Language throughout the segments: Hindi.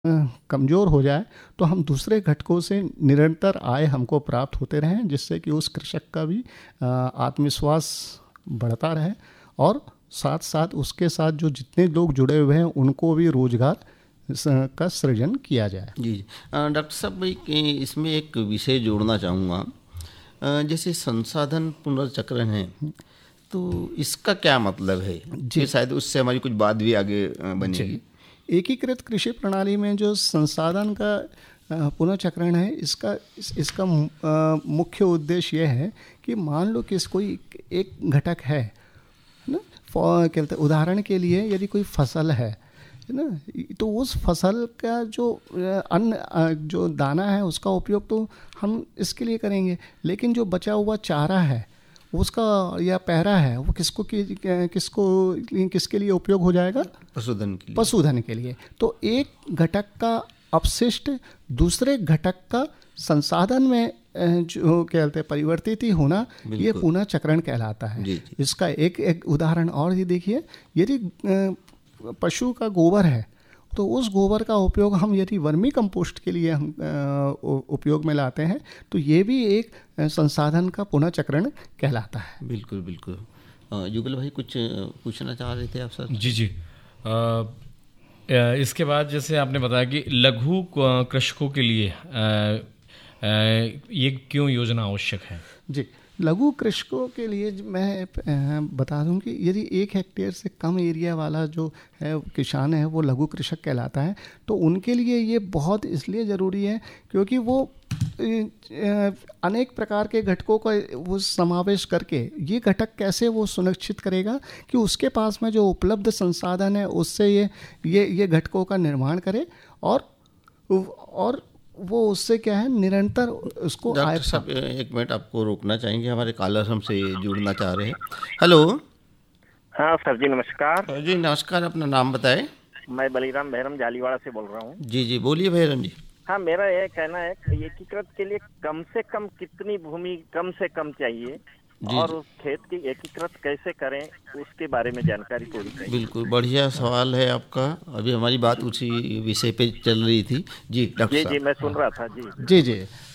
कमज़ोर हो जाए तो हम दूसरे घटकों से निरंतर आय हमको प्राप्त होते रहें, जिससे कि उस कृषक का भी आत्मविश्वास बढ़ता रहे और साथ साथ उसके साथ जो जितने लोग जुड़े हुए हैं उनको भी रोजगार का सृजन किया जाए। जी जी। डॉक्टर साहब भाई इसमें एक विषय जोड़ना चाहूँगा। जैसे संसाधन पुनर्चक्रण है, तो इसका क्या मतलब है? जी, शायद उससे हमारी कुछ बात भी आगे बनेगी। एकीकृत कृषि प्रणाली में जो संसाधन का पुनर्चक्रण है, इसका मुख्य उद्देश्य यह है कि मान लो कि कोई एक घटक है ना, क्या कहते हैं, उदाहरण के लिए यदि कोई फसल है ना, तो उस फसल का जो अन्न जो दाना है उसका उपयोग तो हम इसके लिए करेंगे, लेकिन जो बचा हुआ चारा है उसका या पैरा है वो किसके लिए उपयोग हो जाएगा? पशुधन के लिए। तो एक घटक का अपशिष्ट दूसरे घटक का संसाधन में जो कहते हैं परिवर्तित ही होना, ये पुनः चक्रण कहलाता है। जी। इसका एक उदाहरण और ही देखिए, यदि पशु का गोबर है तो उस गोबर का उपयोग हम यदि वर्मी कंपोस्ट के लिए हम उपयोग में लाते हैं तो ये भी एक संसाधन का पुनः चक्रण कहलाता है। बिल्कुल बिल्कुल। युगल भाई कुछ पूछना चाह रहे थे आप सर? जी जी। इसके बाद जैसे आपने बताया कि लघु कृषकों के लिए ये क्यों योजना आवश्यक है? जी, लघु कृषकों के लिए मैं बता दूं कि यदि 1 हेक्टेयर से कम एरिया वाला जो है किसान है वो लघु कृषक कहलाता है। तो उनके लिए ये बहुत इसलिए ज़रूरी है क्योंकि वो अनेक प्रकार के घटकों का वो समावेश करके ये घटक कैसे वो सुनिश्चित करेगा कि उसके पास में जो उपलब्ध संसाधन है उससे ये घटकों का निर्माण करे और वो उससे क्या है निरंतर उसको। डॉक्टर साहब एक मिनट आपको रोकना चाहेंगे, हमारे कॉलर हमसे जुड़ना चाह रहे हैं। हेलो। हाँ सर जी, नमस्कार। जी नमस्कार, अपना नाम बताएं। मैं बलीराम भैरम जालीवाड़ा से बोल रहा हूँ। जी जी, बोलिए भैरम जी। हाँ, मेरा ये कहना है कि एकीकृत के लिए कम से कम कितनी भूमि कम से कम चाहिए और उस खेत की एकीकृत कैसे करें उसके बारे में जानकारी थोड़ी चाहिए। बिल्कुल बढ़िया सवाल है आपका। अभी हमारी बात उसी विषय पे चल रही थी। जी डॉक्टर साहब। जी मैं सुन रहा था। जी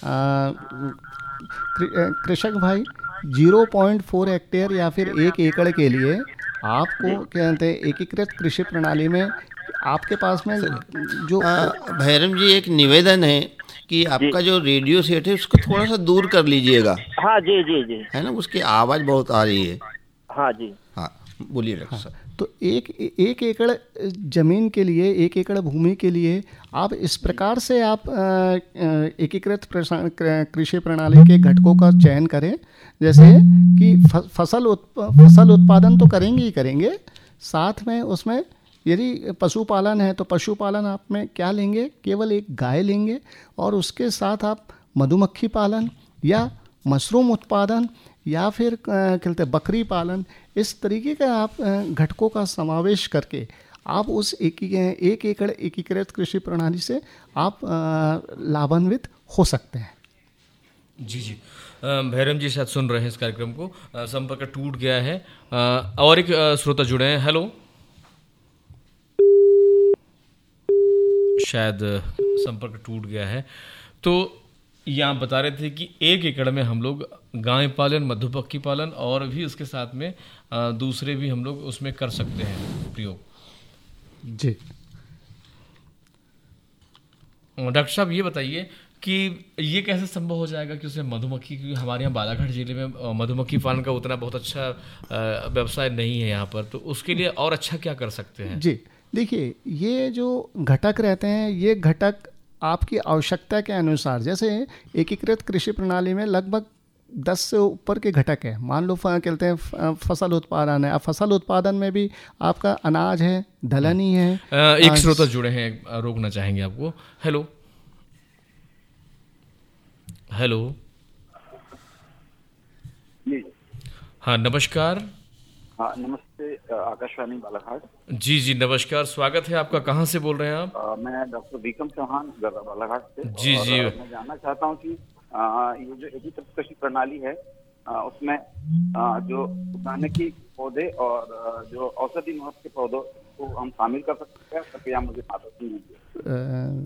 कृषक भाई 0.4 हेक्टेयर या फिर 1 एकड़ के लिए आपको क्या कहते हैं एकीकृत कृषि प्रणाली में आपके पास में जो भैरम जी एक निवेदन है कि आपका जो रेडियो सेट है उसको थोड़ा सा दूर कर लीजिएगा। हाँ जी जी जी, है ना, उसकी आवाज़ बहुत आ रही है। हाँ जी, हाँ बोलिए डॉक्टर साहब। तो एक एकड़ जमीन के लिए 1 एकड़ भूमि के लिए आप इस प्रकार से आप एकीकृत कृषि प्रणाली के घटकों का चयन करें, जैसे कि फसल उत्पादन तो करेंगे ही करेंगे, साथ में उसमें यदि पशुपालन है तो पशुपालन आप में क्या लेंगे, केवल एक गाय लेंगे और उसके साथ आप मधुमक्खी पालन या मशरूम उत्पादन या फिर कहते हैं बकरी पालन, इस तरीके का आप घटकों का समावेश करके आप उस एक एकड़ एकीकृत कृषि प्रणाली से आप लाभान्वित हो सकते हैं। जी जी। भैरम जी शायद सुन रहे हैं इस कार्यक्रम को। संपर्क टूट गया है। और एक श्रोता जुड़े हैं। हेलो। शायद संपर्क टूट गया है। तो यहाँ बता रहे थे कि 1 एकड़ में हम लोग गाय पालन, मधुमक्खी पालन और भी उसके साथ में दूसरे भी हम लोग उसमें कर सकते हैं प्रयोग। जी डॉक्टर साहब ये बताइए कि ये कैसे संभव हो जाएगा कि उसमें मधुमक्खी, क्योंकि हमारे यहाँ बालाघाट जिले में मधुमक्खी पालन का उतना बहुत अच्छा व्यवसाय नहीं है यहाँ पर, तो उसके लिए और अच्छा क्या कर सकते हैं? जी देखिए, ये जो घटक रहते हैं ये घटक आपकी आवश्यकता के अनुसार, जैसे एकीकृत कृषि प्रणाली में लगभग 10 से ऊपर के घटक है। मान लो कहते हैं फसल उत्पादन है, अब फसल उत्पादन में भी आपका अनाज है, दलहनी है। एक श्रोता जुड़े हैं, रोकना चाहेंगे आपको। Hello hello. हाँ नमस्कार। हाँ नमस्ते, आकाशवाणी बालाघाट। जी जी नमस्कार, स्वागत है आपका। कहाँ से बोल रहे हैं आप? मैं डॉक्टर विक्रम चौहान बालाघाट से। जी जी। मैं जानना चाहता हूँ कि ये जो एकीकृत कृषि प्रणाली है उसमें जो उद्यानिकी पौधे और जो औषधि महत्व के पौधों उसको हम शामिल कर सकते हैं? कृपया मुझे मार्गदर्शन दीजिए।